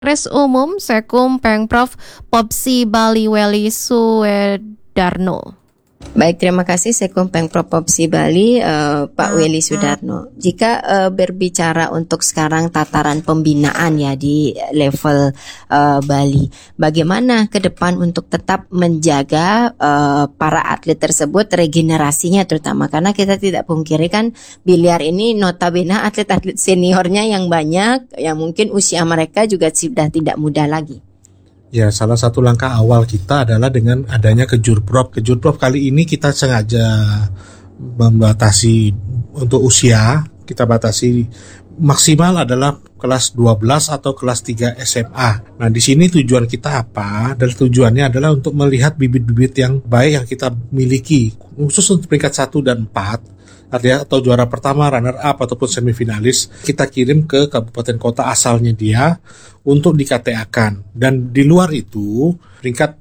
Res Umum Sekum Pengprov Popsi Bali Weli Sudarno. Baik, terima kasih Sekum Pengprov Popsi Bali, Pak Weli Sudarno. Jika berbicara untuk sekarang tataran pembinaan ya di level Bali, bagaimana ke depan untuk tetap menjaga para atlet tersebut regenerasinya terutama, karena kita tidak pungkiri kan biliar ini notabene atlet-atlet seniornya yang banyak, yang mungkin usia mereka juga sudah tidak muda lagi. Ya, salah satu langkah awal kita adalah dengan adanya Kejurprov. Kejurprov kali ini kita sengaja membatasi untuk usia, kita batasi maksimal adalah kelas 12 atau kelas 3 SMA. Nah, di sini tujuan kita apa? Dan tujuannya adalah untuk melihat bibit-bibit yang baik yang kita miliki, khusus untuk peringkat 1 dan 4. Artinya atau juara pertama, runner up ataupun semifinalis, kita kirim ke kabupaten kota asalnya dia untuk di-KTA-kan. Dan di luar itu peringkat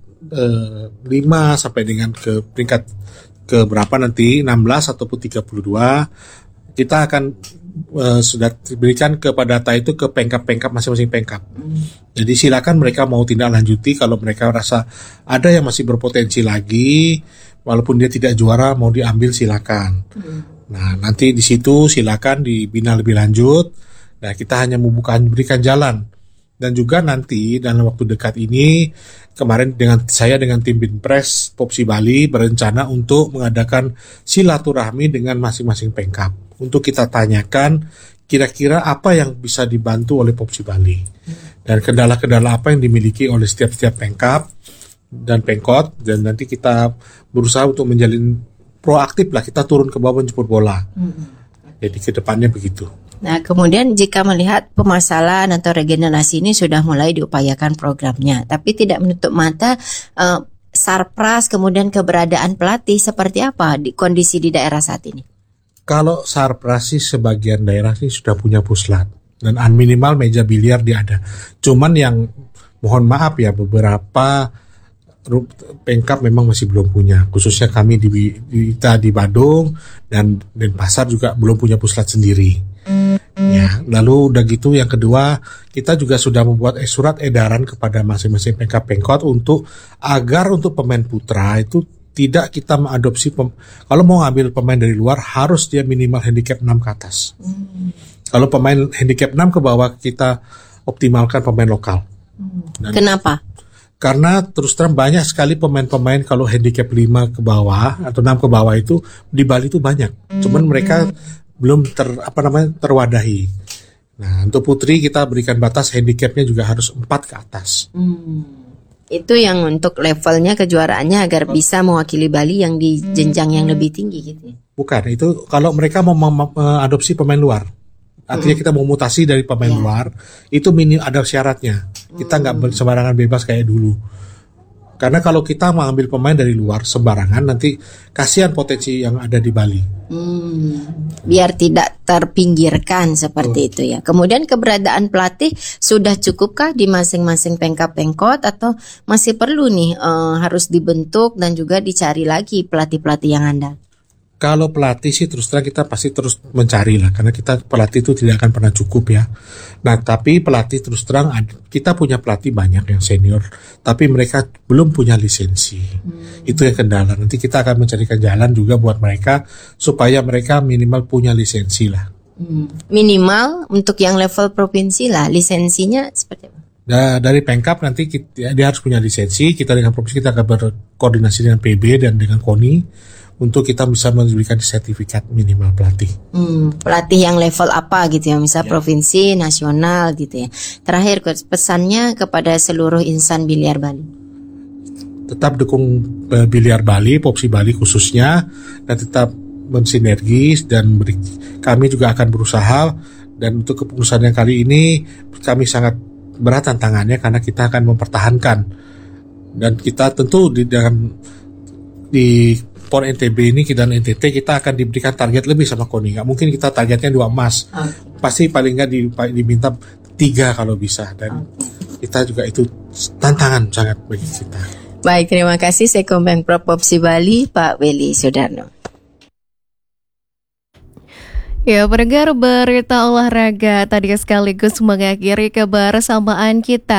5 sampai dengan ke peringkat ke berapa nanti 16 ataupun 32 kita akan sudah diberikan kepada data itu ke pengkap-pengkap masing-masing pengkap. Jadi silakan mereka mau tindak lanjuti kalau mereka rasa ada yang masih berpotensi lagi, walaupun dia tidak juara mau diambil silakan. Nah, nanti di situ silakan dibina lebih lanjut. Nah, kita hanya berikan jalan. Dan juga nanti dalam waktu dekat ini, kemarin dengan tim Binpres Popsi Bali berencana untuk mengadakan silaturahmi dengan masing-masing pengkap. Untuk kita tanyakan kira-kira apa yang bisa dibantu oleh Popsi Bali. Dan kendala-kendala apa yang dimiliki oleh setiap pengkap dan pengkot. Dan nanti kita berusaha untuk menjalin proaktif lah, kita turun ke bawah menjemput bola. Jadi ke depannya begitu. Nah, kemudian jika melihat permasalahan atau regenerasi ini sudah mulai diupayakan programnya, tapi tidak menutup mata Sarpras kemudian keberadaan pelatih seperti apa di kondisi di daerah saat ini? Kalau Sarpras sih sebagian daerah sih sudah punya puslat dan minimal meja biliar dia ada. Cuman yang mohon maaf ya beberapa pengkap memang masih belum punya, khususnya kami di Badung dan Denpasar juga belum punya puslat sendiri. Ya, lalu udah gitu yang kedua kita juga sudah membuat surat edaran kepada masing-masing pengkap pengkot agar untuk pemain putra itu tidak kita mengadopsi kalau mau ngambil pemain dari luar harus dia minimal handicap 6 ke atas. Kalau pemain handicap 6 ke bawah kita optimalkan pemain lokal. Kenapa? Karena terus terang banyak sekali pemain-pemain kalau handicap 5 ke bawah atau 6 ke bawah itu di Bali itu banyak. Cuman mereka belum terwadahi. Nah, untuk putri kita berikan batas handicapnya juga harus 4 ke atas. Itu yang untuk levelnya kejuaraannya agar bisa mewakili Bali yang di jenjang yang lebih tinggi gitu. Bukan, itu kalau mereka mau mengadopsi pemain luar. Artinya kita mau mutasi dari pemain luar, itu ada syaratnya. Kita nggak sembarangan bebas kayak dulu. Karena kalau kita mengambil pemain dari luar sembarangan, nanti kasihan potensi yang ada di Bali. Biar tidak terpinggirkan seperti itu ya. Kemudian keberadaan pelatih sudah cukupkah di masing-masing pengkap pengkot atau masih perlu nih harus dibentuk dan juga dicari lagi pelatih-pelatih yang andal? Kalau pelatih sih terus terang kita pasti terus mencari lah, karena kita pelatih itu tidak akan pernah cukup ya. Nah, tapi pelatih terus terang kita punya pelatih banyak yang senior, tapi mereka belum punya lisensi. Itu yang kendala. Nanti kita akan mencarikan jalan juga buat mereka supaya mereka minimal punya lisensi lah. Minimal untuk yang level provinsi lah, lisensinya seperti apa? Dari pengkap nanti dia harus punya lisensi. Kita dengan provinsi kita akan berkoordinasi dengan PB dan dengan KONI untuk kita bisa memberikan sertifikat minimal pelatih. Pelatih yang level apa gitu ya, misal provinsi, nasional gitu ya. Terakhir pesannya kepada seluruh insan biliar Bali. Tetap dukung biliar Bali, Popsi Bali khususnya, dan tetap mensinergis dan kami juga akan berusaha. Dan untuk kepengurusan yang kali ini kami sangat berat tantangannya karena kita akan mempertahankan, dan kita tentu di PON NTB ini dan NTT kita akan diberikan target lebih sama KONI. Nggak mungkin kita targetnya 2 emas. Pasti paling nggak diminta 3 kalau bisa. Dan kita juga itu tantangan sangat bagi kita. Baik, terima kasih Sekum Pengprov Popsi Bali, Pak Weli Sudarno. Ya, pendengar berita olahraga tadi sekaligus mengakhiri kebersamaan kita